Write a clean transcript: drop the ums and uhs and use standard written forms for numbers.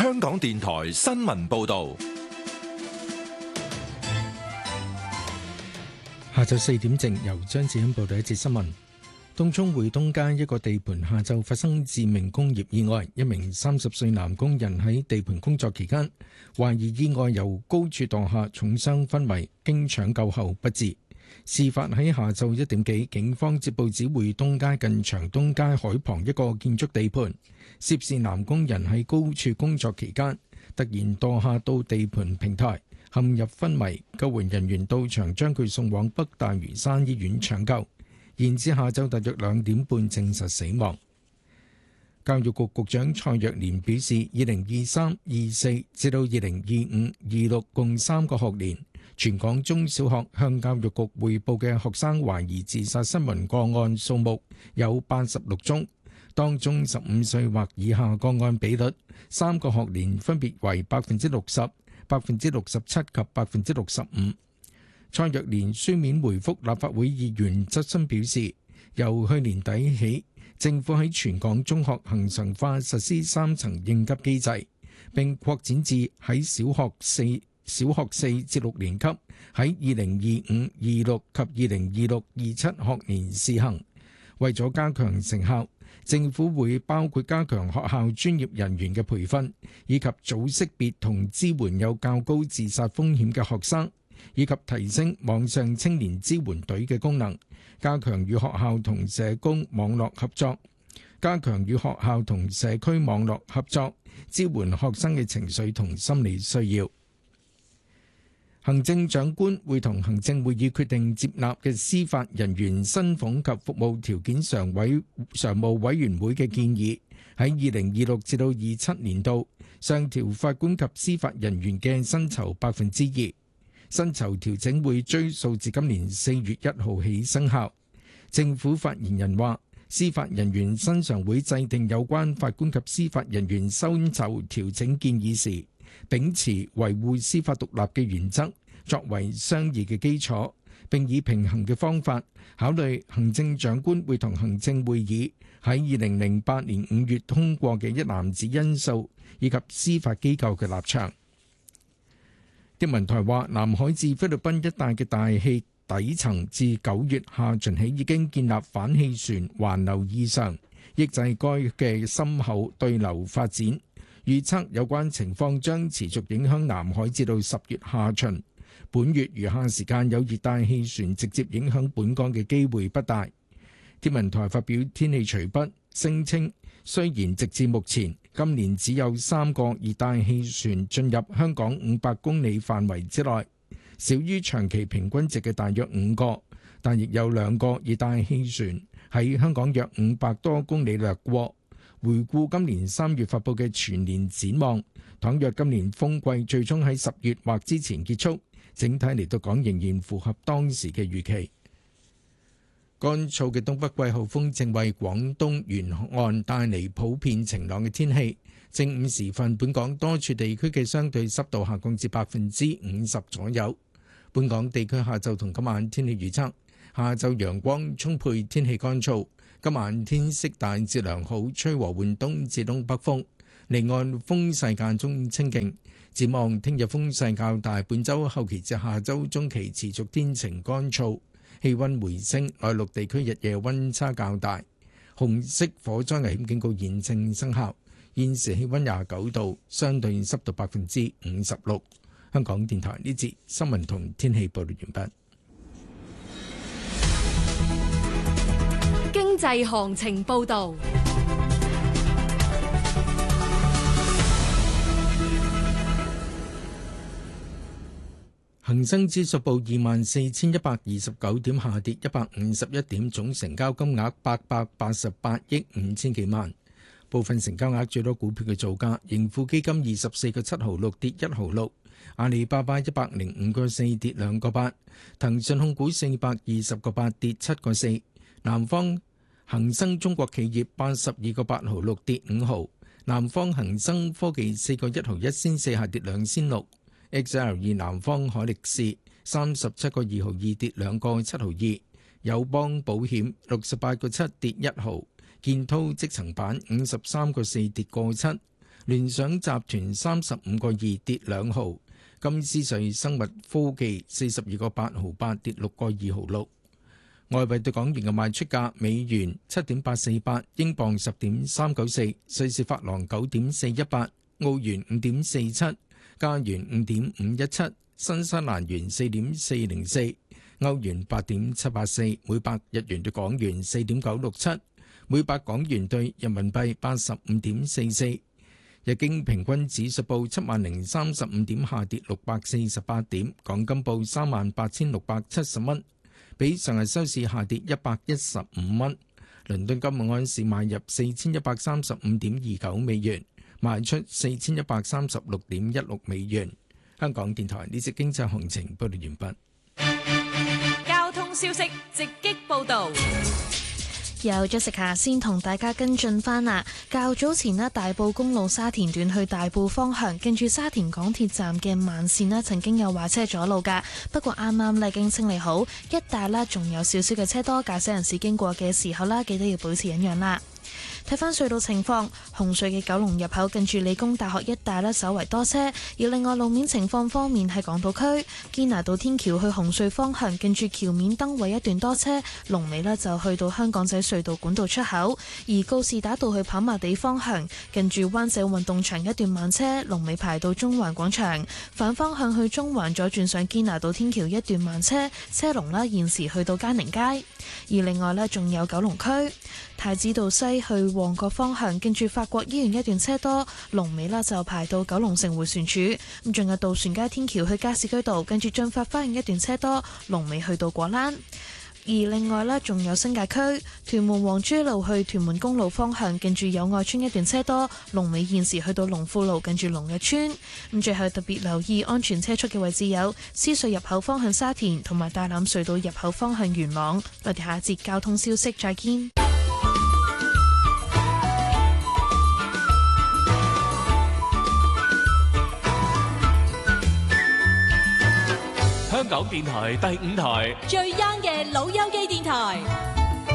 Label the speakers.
Speaker 1: 香港電台新聞報道。
Speaker 2: 下晝4點正，由張子欣報道一節新聞。東涌匯東街一個地盤下晝發生致命工業意外，一名30歲男工人喺地盤工作期間，懷疑意外由高處墮下，重傷昏迷，經搶救後不治。事發喺下晝1點幾，警方接報指匯東街近長東街海旁一個建築地盤，涉事男工人喺高處工作期間，突然墮下到地盤平台，陷入昏迷，救援人員到場將佢送往北大嶼山醫院搶救，延至下晝大約2點半證實死亡。教育局局長蔡若蓮表示，2023-24至到2025-26共3個學年，全港中小學向教育局匯報嘅學生懷疑自殺新聞個案數目有86宗，當中15歲或以下個案比率3個學年分別為60%、67%及65%。蔡若蓮書面回覆立法會議員質詢表示，由去年底起，政府喺全港中學恆常化實施3層應急機制，並擴展至喺小學4至6年級喺2025-26及2026-27學年試行。為咗加強成效，政府會包括加強學校專業人員嘅培訓，以及早識別同支援有較高自殺風險嘅學生，以及提升網上青年支援隊嘅功能，加強與學校同社工網絡合作，加強與學校同社區網絡合作，支援學生嘅情緒同心理需要。行政長官會同行政會議決定接納嘅司法人員薪俸及服務條件常務委員會嘅建議，喺2026至到27年度上調法官及司法人員嘅薪酬2%。薪酬調整會追溯至今年4月1號起生效。政府發言人話，司法人員薪常會制定有關法官及司法人員薪酬調整建議時，秉持維護司法獨立嘅原則作為商議嘅基礎，並以平衡嘅方法考慮行政長官會同行政會議喺2008年5月通過嘅一籃子因素，以及司法機構嘅立場。天文台話，南海至菲律賓一帶嘅大氣底層自9月下旬起已經建立反氣旋環流異常，抑制該嘅深厚對流發展。預測有關情況將持續影響南海至到10月下旬。本月餘下時間有熱帶氣旋直接影響本港嘅機會不大。天文台發表天氣隨筆，聲稱雖然直至目前今年只有3個熱帶氣旋進入香港500公里範圍之內，少於長期平均值嘅大約5個，但亦有2個熱帶氣旋喺香港約500多公里掠過。回顧今年3月發佈嘅全年展望，倘若今年風季最終喺10月或之前結束，整體嚟到講仍然符合當時嘅預期。乾燥嘅東北季候風正為廣東沿岸帶嚟普遍晴朗嘅天氣。正午時分，本港多處地區嘅相對濕度下降至50%左右。本港地區下晝同今晚天氣預測：下晝陽光充沛，天氣乾燥；今晚天色大致良好，吹和緩東至東北風，離岸風勢間中清勁。展望聽日風勢較大，本週後期至下週中期持續天晴乾燥，氣溫回升，內陸地區日夜溫差較大。紅色火災危險警告現正生效。現時氣溫29度，相對濕度56%。香港電台呢節新聞同天氣報道完畢。
Speaker 3: 經濟行情報道。
Speaker 2: 恒生指數報24,129點，下跌151點，總成交金額888億5千幾萬。部分成交額最多股票嘅造價：盈富基金24個7毫6跌1毫6，阿里巴巴105個4跌2個8，騰訊控股420個8跌7個4，南方恒生中國企業82個8毫6跌5毫，南方恒生科技4個1毫1仙4下跌2仙6。XL2 南方海力士37個2毫2跌2個7毫2，友邦保險68個7跌1毫，建滔積層板53個4跌個7， 聯想集團35個2跌2毫，金斯瑞生物科技42個8毫8跌6個2毫6。外幣對港元嘅賣出價：美元7.848，英鎊10.394，瑞士法郎9.418，澳元5.47，加元5.517，新西蘭元4.404，歐元8.784，每百日元對港元4.967，每百港元對人民幣85.44。日經平均指數報7035點，下跌648點。港金報38,670蚊，比上日收市下跌115蚊。倫敦金每盎司買入4135.29美元，賣出4136.16美元。香港電台呢節經濟行情報道完畢。
Speaker 3: 交通消息直擊報道。
Speaker 4: 有 Jessica 先同大家跟進翻啦。較早前呢，大埔公路沙田段去大埔方向，近住沙田港鐵站嘅慢線呢，曾經有壞車阻路㗎。不過啱啱呢已經清理好，一帶呢仲有少少嘅車多，駕駛人士經過嘅時候啦，記得要保持忍讓啦。睇返隧道情況，紅隧嘅九龍入口近住理工大學一帶呢，稍為多車。而另外路面情況方面，喺港島區堅拿道天橋去紅隧方向，近住橋面燈位一段多車，龍尾呢就去到香港仔隧道管道出口。而告士打道去跑馬地方向，近住灣仔運動場一段慢車，龍尾排到中環廣場。反方向去中環左轉上堅拿道天橋一段慢車，車龍啦現時去到嘉寧街。而另外呢，仲有九龍區太子道西去旺角方向，跟住法國醫院一段車多，龍尾啦就排到九龍城迴旋處。咁仲有渡船街天橋去加士居道，跟住進發花園一段車多，龍尾去到果欄。而另外呢，仲有新界區屯門黃珠路去屯門公路方向，近住友愛村一段車多，龍尾現時去到龍富路，近住龍日村。咁最後特別留意安全車速嘅位置有獅隧入口方向沙田，同埋大欖隧道入口方向元朗。我哋下一節交通消息再見。
Speaker 1: 香港電台第5台
Speaker 3: 最 young 嘅老友記電台。